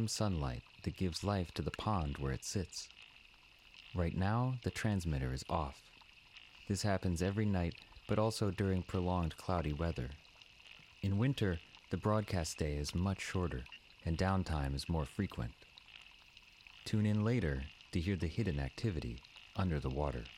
warm sunlight that gives life to the pond where it sits. Right now, the transmitter is off. This happens every night, but also during prolonged cloudy weather. In winter, the broadcast day is much shorter, and downtime is more frequent. Tune in later to hear the hidden activity under the water.